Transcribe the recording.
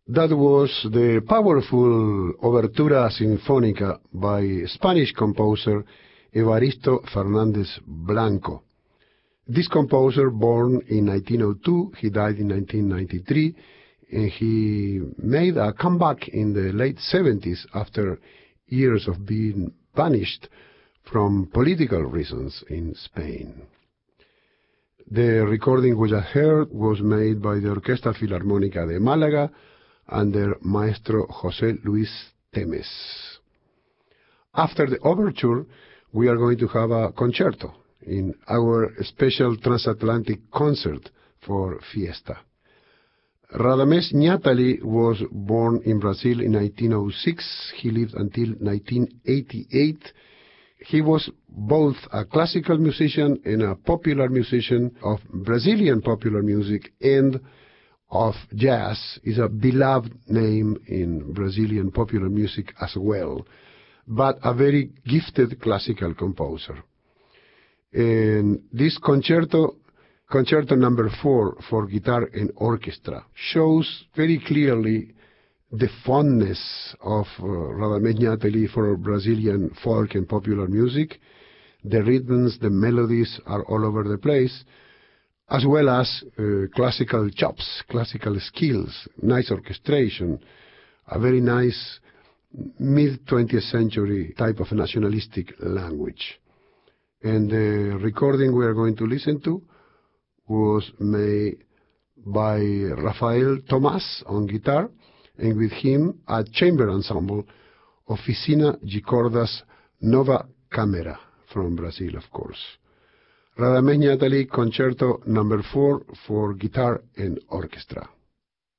That was the powerful Obertura Sinfónica by Spanish composer Evaristo Fernández Blanco. This composer, born in 1902, he died in 1993, and he made a comeback in the late 70s after years of being banished from political reasons in Spain. The recording we just heard was made by the Orquesta Filarmónica de Málaga under Maestro José Luis Temes. After the overture, we are going to have a concerto in our special transatlantic concert for Fiesta. Radamés Ñátali was born in Brazil in 1906. He lived until 1988. He was both a classical musician and a popular musician of Brazilian popular music and of jazz. Is a beloved name in Brazilian popular music as well, but a very gifted classical composer. And this concerto number 4 for guitar and orchestra, shows very clearly the fondness of Radamés Ñátali for Brazilian folk and popular music. The rhythms, the melodies are all over the place, as well as classical chops, classical skills, nice orchestration, a very nice mid-20th century type of nationalistic language. And the recording we are going to listen to was made by Rafael Tomás on guitar, and with him a chamber ensemble, Oficina de Cordas Nova Câmara, from Brazil, of course. Radamés Ñátali, Concerto number 4 for guitar and orchestra.